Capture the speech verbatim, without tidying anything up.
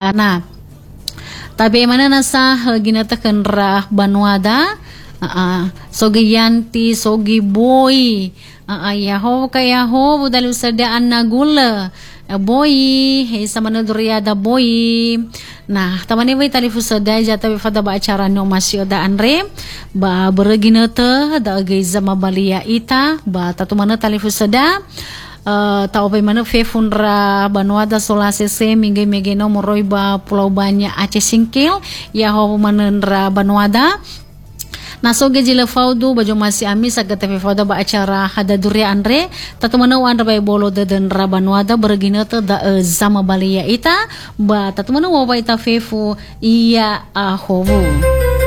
Nah, tabi mana nasa ginatakan rah Banuada, uh, sogi yanti, sogi boy, uh, yaho kayaho budal usadaan na gula, uh, boy, hey sama na duriada boy. Nah, tamani way talifu sada jata bi fada ba acara no masyo da anre ba bereginata da agay zama balia ita ba tatumana talifu sada. Uh, tao pa mana fe funra Banuada solase se mingge megeno moroy ba pulau banya Aceh Singkil ya ho manenra Banuada nasoge jila faudu bajo masih ami saga T V fauda ba acara hada duria andre tatu mana wan bay bolo de den ra Banuada bergina te da uh, zama balia ita ba tatu mana wa ita fefu iya ahobu.